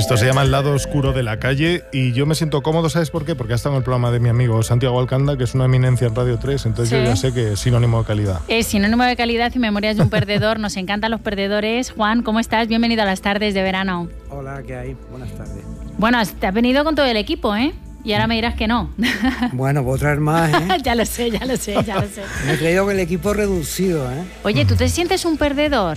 Esto se llama El lado oscuro de la calle y yo me siento cómodo, ¿sabes por qué? Porque ha estado en el programa de mi amigo Santiago Alcanda, que es una eminencia en Radio 3, entonces Sí. yo ya sé que es sinónimo de calidad. Es sinónimo de calidad y Memorias de un perdedor. Nos encantan los perdedores. Juan, ¿cómo estás? Bienvenido a las tardes de verano. Hola, ¿qué hay? Buenas tardes. Bueno, te has venido con todo el equipo, ¿eh? Y ahora me dirás que no. Bueno, puedo traer más, ¿eh? Ya lo sé. Me he traído con el equipo reducido, ¿eh? Oye, ¿tú te sientes un perdedor?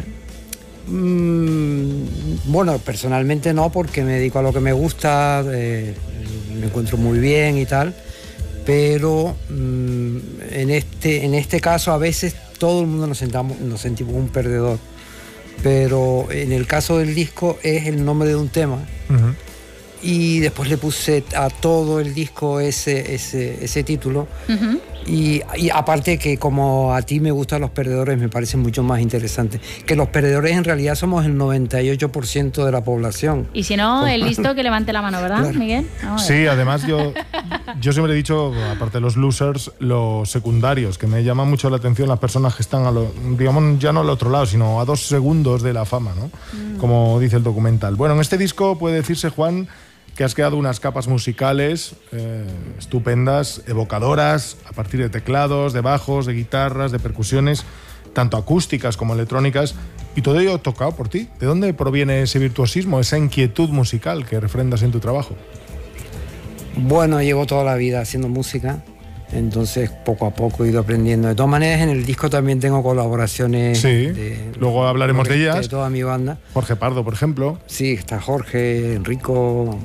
Bueno, personalmente no, porque me dedico a lo que me gusta, me encuentro muy bien y tal, pero en este caso a veces todo el mundo nos sentimos un perdedor, pero en el caso del disco es el nombre de un tema. Uh-huh. Y después le puse a todo el disco ese título. Uh-huh. Y aparte que como a ti me gustan los perdedores, me parecen mucho más interesantes. Que los perdedores en realidad somos el 98% de la población. Y si no, el listo que levante la mano, ¿verdad, Claro. Miguel? Vamos a ver. Sí, además yo siempre he dicho, aparte de los losers, los secundarios, que me llama mucho la atención las personas que están, digamos, ya no al otro lado, sino a 2 segundos de la fama, ¿no? Como dice el documental. Bueno, en este disco puede decirse, Juan, que has creado unas capas musicales estupendas, evocadoras, a partir de teclados, de bajos, de guitarras, de percusiones, tanto acústicas como electrónicas, y todo ello tocado por ti. ¿De dónde proviene ese virtuosismo, esa inquietud musical que refrendas en tu trabajo? Bueno, llevo toda la vida haciendo música, entonces poco a poco he ido aprendiendo. De todas maneras, en el disco también tengo colaboraciones. Sí, luego hablaremos de ellas. De toda mi banda. Jorge Pardo, por ejemplo. Sí, está Jorge, Enrico,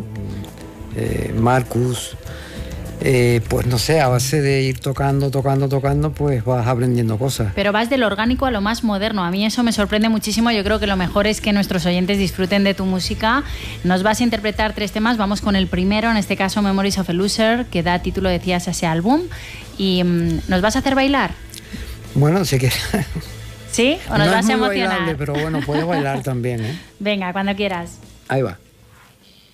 Marcus. Pues no sé, a base de ir tocando, pues vas aprendiendo cosas. Pero vas del orgánico a lo más moderno. A mí eso me sorprende muchísimo. Yo creo que lo mejor es que nuestros oyentes disfruten de tu música. Nos vas a interpretar 3 temas. Vamos con el primero, en este caso Memories of a Loser, que da título, decías, a ese álbum. Y ¿nos vas a hacer bailar? Bueno, sé que... ¿Sí? ¿O nos no vas es a muy emocionar? bailable, pero bueno, puedes bailar también, ¿eh? Venga, cuando quieras. Ahí va.